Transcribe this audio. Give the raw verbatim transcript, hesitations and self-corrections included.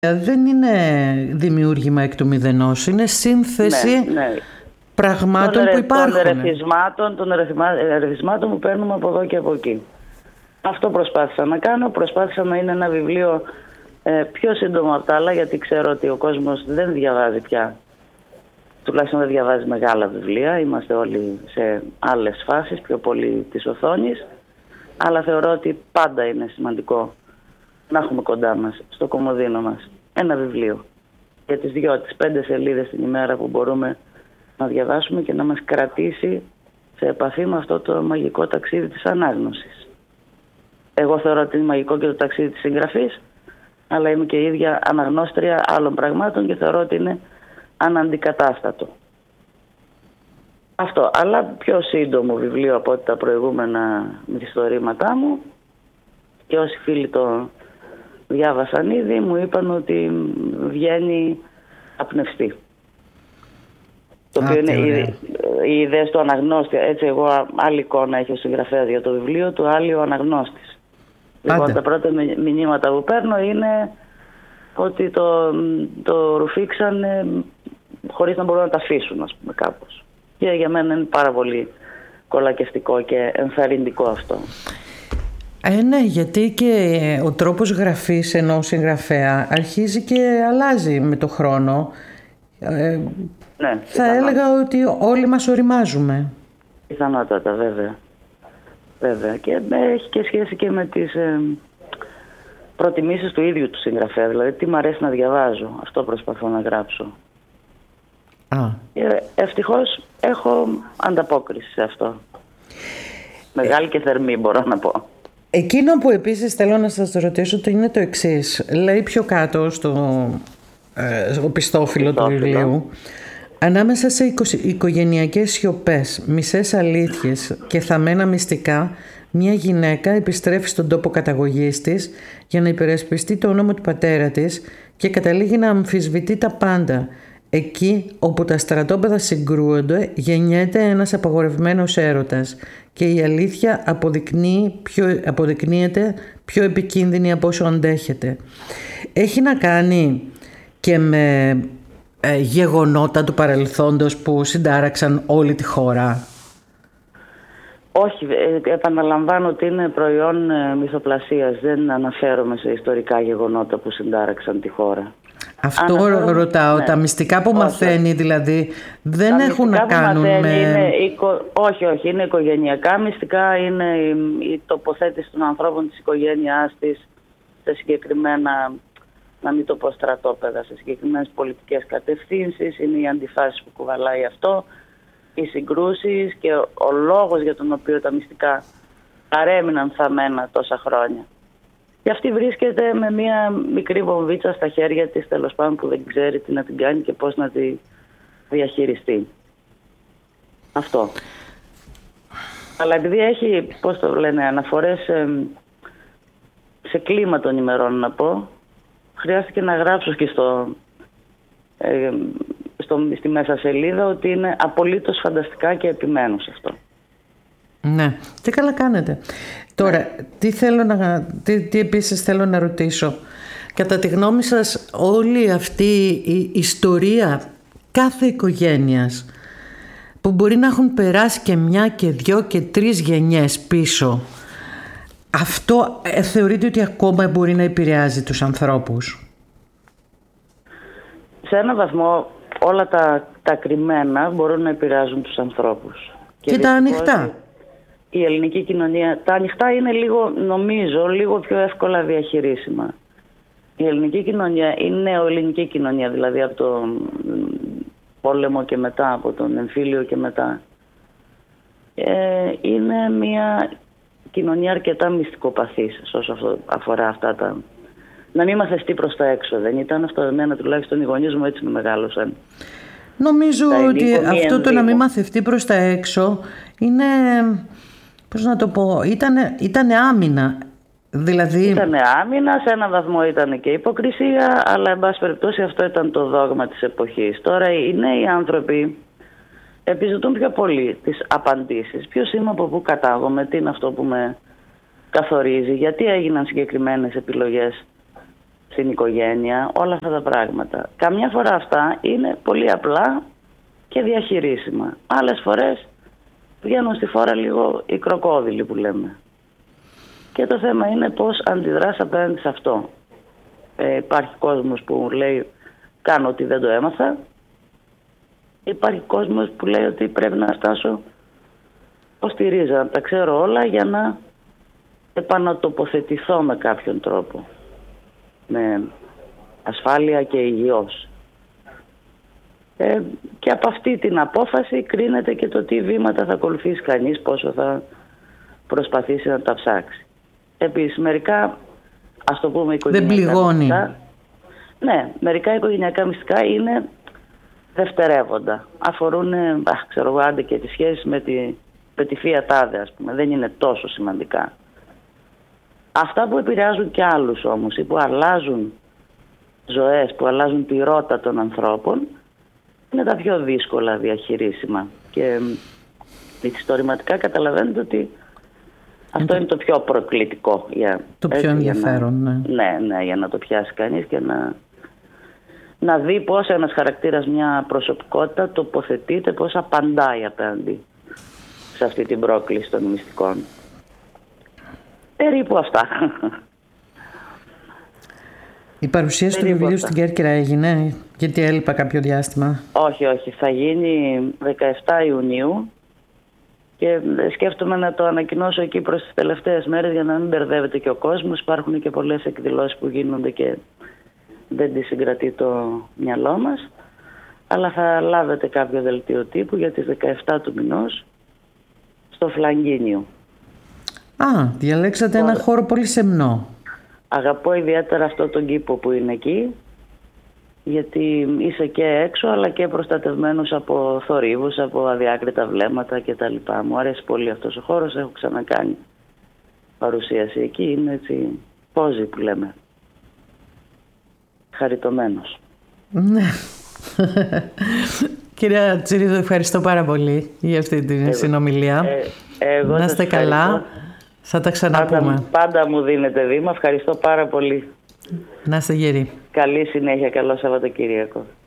Δεν είναι δημιούργημα εκ του μηδενός, είναι σύνθεση ναι, ναι. πραγμάτων των, που υπάρχουν. Των ερεθισμάτων, των ερεθισμάτων που παίρνουμε από εδώ και από εκεί. Αυτό προσπάθησα να κάνω. Προσπάθησα να είναι ένα βιβλίο ε, πιο σύντομο από τα άλλα, γιατί ξέρω ότι ο κόσμος δεν διαβάζει πια. Τουλάχιστον δεν διαβάζει μεγάλα βιβλία. Είμαστε όλοι σε άλλες φάσεις, πιο πολύ της οθόνης. Αλλά θεωρώ ότι πάντα είναι σημαντικό να έχουμε κοντά μας, στο κομμωδίνο μας, ένα βιβλίο. Για τις δυο, τις πέντε σελίδες την ημέρα που μπορούμε να διαβάσουμε και να μας κρατήσει σε επαφή με αυτό το μαγικό ταξίδι της ανάγνωσης. Εγώ θεωρώ ότι είναι μαγικό και το ταξίδι της συγγραφής, αλλά είμαι και η ίδια αναγνώστρια άλλων πραγμάτων και θεωρώ ότι είναι αναντικατάστατο. Αυτό, αλλά πιο σύντομο βιβλίο από ό,τι τα προηγούμενα μυθιστορήματά μου, και όσοι φίλοι το διάβασαν ήδη μου είπαν ότι βγαίνει απνευστή. Το οποίο είναι οι, οι ιδέες του αναγνώστη. Έτσι, εγώ άλλη εικόνα έχει ο συγγραφέας για το βιβλίο του, άλλη ο αναγνώστης. Λοιπόν, τα πρώτα μηνύματα που παίρνω είναι ότι το, το ρουφήξαν χωρίς να μπορούν να τα αφήσουν, ας πούμε, κάπως. Και για μένα είναι πάρα πολύ κολακευτικό και ενθαρρυντικό αυτό. Ε, ναι, γιατί και ο τρόπος γραφής ενός συγγραφέα αρχίζει και αλλάζει με το χρόνο. Ε, ναι, θα έλεγα ότι όλοι μας οριμάζουμε. Πιθανότατα, βέβαια. Βέβαια. Και έχει και σχέση και με τις ε, προτιμήσεις του ίδιου του συγγραφέα. Δηλαδή, τι μου αρέσει να διαβάζω. Αυτό προσπαθώ να γράψω. Α. Και ευτυχώς έχω ανταπόκριση σε αυτό. Μεγάλη και θερμή, μπορώ να πω. Εκείνο που επίσης θέλω να σας ρωτήσω είναι το εξής. Λέει πιο κάτω στο ε, οπισθόφυλλο του βιβλίου: ανάμεσα σε οικογενειακές σιωπές, μισές αλήθειες και θαμμένα μυστικά, μια γυναίκα επιστρέφει στον τόπο καταγωγής της για να υπερασπιστεί το όνομα του πατέρα της και καταλήγει να αμφισβητεί τα πάντα. Εκεί όπου τα στρατόπεδα συγκρούονται γεννιέται ένας απαγορευμένος έρωτας και η αλήθεια αποδεικνύει πιο, αποδεικνύεται πιο επικίνδυνη από όσο αντέχεται. Έχει να κάνει και με ε, γεγονότα του παρελθόντος που συντάραξαν όλη τη χώρα. Όχι, ε, επαναλαμβάνω ότι είναι προϊόν ε, μυθοπλασίας. Δεν αναφέρομαι σε ιστορικά γεγονότα που συντάραξαν τη χώρα. Αυτό Αναφέρομαι, ρωτάω, ναι. Τα μυστικά που όχι, μαθαίνει δηλαδή δεν τα έχουν να κάνουν με... Είναι οικο... Όχι, όχι, είναι οικογενειακά μυστικά, είναι η, η τοποθέτηση των ανθρώπων της οικογένειάς της σε συγκεκριμένα, να μην το πω στρατόπεδα, σε συγκεκριμένες πολιτικές κατευθύνσεις, είναι οι αντιφάσεις που κουβαλάει αυτό, οι συγκρούσεις και ο, ο λόγος για τον οποίο τα μυστικά παρέμειναν θαμμένα τόσα χρόνια. Και αυτή βρίσκεται με μια μικρή βομβίτσα στα χέρια της, τέλος πάντων, που δεν ξέρει τι να την κάνει και πώς να τη διαχειριστεί. Αυτό. Αλλά επειδή έχει, πώς το λένε, αναφορές σε, σε κλίμα των ημερών, να πω, χρειάστηκε να γράψω και στο, ε, στο, στη μέσα σελίδα ότι είναι απολύτως φανταστικά και επιμένω σε αυτό. Ναι, τι καλά κάνετε. Τώρα, ναι. τι, θέλω να, τι, τι επίσης θέλω να ρωτήσω. Κατά τη γνώμη σας, όλη αυτή η ιστορία κάθε οικογένειας που μπορεί να έχουν περάσει και μια και δυο και τρεις γενιές πίσω, αυτό ε, θεωρείτε ότι ακόμα μπορεί να επηρεάζει τους ανθρώπους? Σε έναν βαθμό όλα τα, τα κρυμμένα μπορούν να επηρεάζουν τους ανθρώπους. Και, και τα ανοιχτά. Η ελληνική κοινωνία, τα ανοιχτά είναι λίγο, νομίζω, λίγο πιο εύκολα διαχειρίσιμα. Η ελληνική κοινωνία, η νεοελληνική κοινωνία, δηλαδή από τον πόλεμο και μετά, από τον εμφύλιο και μετά, ε, είναι μια κοινωνία αρκετά μυστικοπαθής όσο αφορά αυτά τα... Να μην μαθευτεί προς τα έξω, δεν ήταν αυτό? Εμένα τουλάχιστον οι γονείς μου έτσι με μεγάλωσαν. Νομίζω ότι αυτό το να μην μαθευτεί προς τα έξω είναι... Πώς να το πω, ήτανε, ήτανε άμυνα. Δηλαδή... Ήτανε άμυνα, σε έναν βαθμό ήταν και υποκρισία, αλλά εν πάση περιπτώσει αυτό ήταν το δόγμα της εποχής. Τώρα οι νέοι άνθρωποι επιζητούν πιο πολύ τις απαντήσεις. Ποιος είμαι, από πού κατάγομαι, τι είναι αυτό που με καθορίζει, γιατί έγιναν συγκεκριμένες επιλογές στην οικογένεια, όλα αυτά τα πράγματα. Καμιά φορά αυτά είναι πολύ απλά και διαχειρίσιμα. Άλλες φορές βγαίνουν στη φόρα λίγο οι κροκόδιλοι που λέμε. Και το θέμα είναι πώς αντιδράς απέναντι σε αυτό. Ε, υπάρχει κόσμος που λέει κάνω ότι δεν το έμαθα. Υπάρχει κόσμος που λέει ότι πρέπει να στάσω ως τη ρίζα, να τα ξέρω όλα για να επανατοποθετηθώ με κάποιον τρόπο. Με ασφάλεια και υγιώς. Ε, και από αυτή την απόφαση κρίνεται και το τι βήματα θα ακολουθήσει κανείς, πόσο θα προσπαθήσει να τα ψάξει. Επίσης, μερικά, ας το πούμε, οικογενειακά δεν πληγώνει. μυστικά, ναι, μερικά οικογενειακά μυστικά είναι δευτερεύοντα. Αφορούν, α, ξέρω εγώ, άντε και τις σχέσεις με τη, με τη θεία τάδε, ας πούμε. Δεν είναι τόσο σημαντικά. Αυτά που επηρεάζουν και άλλους όμως ή που αλλάζουν ζωές, που αλλάζουν τη ρότα των ανθρώπων, είναι τα πιο δύσκολα διαχειρίσιμα. Και μυθιστορηματικά καταλαβαίνετε ότι αυτό είναι το πιο προκλητικό. Για, το πιο έτσι, ενδιαφέρον, για να, ναι. ναι. Ναι, για να το πιάσει κανείς και να, να δει πώς ένας χαρακτήρας, μια προσωπικότητα τοποθετείται, πώς απαντάει απέναντι σε αυτή την πρόκληση των μυστικών. Περίπου αυτά. Η παρουσίαση του βιβλίου στην Κέρκυρα έγινε, γιατί έλειπα κάποιο διάστημα? Όχι, όχι. Θα γίνει δεκαεφτά Ιουνίου και σκέφτομαι να το ανακοινώσω εκεί προς τις τελευταίες μέρες για να μην μπερδεύεται και ο κόσμος. Υπάρχουν και πολλές εκδηλώσεις που γίνονται και δεν τις συγκρατεί το μυαλό μας. Αλλά θα λάβετε κάποιο δελτίο τύπου για τις δεκαεφτά του μηνός στο Φλαγκίνιο. Α, διαλέξατε ένα χώρο πολύ σεμνό. Αγαπώ ιδιαίτερα αυτό τον κήπο που είναι εκεί, γιατί είσαι και έξω αλλά και προστατευμένος από θορύβους, από αδιάκριτα βλέμματα κτλ. Μου αρέσει πολύ αυτός ο χώρος, έχω ξανακάνει παρουσίαση εκεί, είναι έτσι πόζι που λέμε. Χαριτωμένος. Ναι. Κυρία Τσιρίδου, ευχαριστώ πάρα πολύ για αυτή την εγώ, συνομιλία. Ε, εγώ να είστε καλά. Θα τα ξαναπούμε. Πάντα, πάντα μου δίνετε βήμα. Ευχαριστώ πάρα πολύ. Να είστε γεροί. Καλή συνέχεια. Καλό Σαββατοκύριακο.